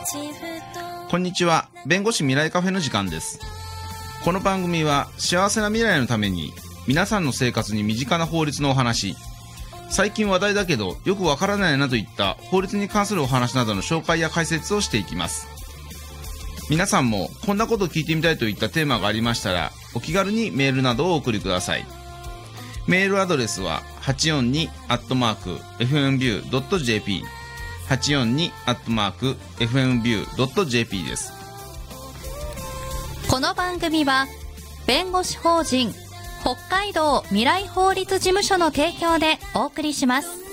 こんにちは。弁護士未来カフェの時間です。この番組は幸せな未来のために皆さんの生活に身近な法律のお話、最近話題だけどよくわからないなといった法律に関するお話などの紹介や解説をしていきます。皆さんもこんなこと聞いてみたいといったテーマがありましたらお気軽にメールなどをお送りください。メールアドレスは 842@fmview.jp842@fmview.jp です。 この番組は弁護士法人北海道未来法律事務所の提供でお送りします。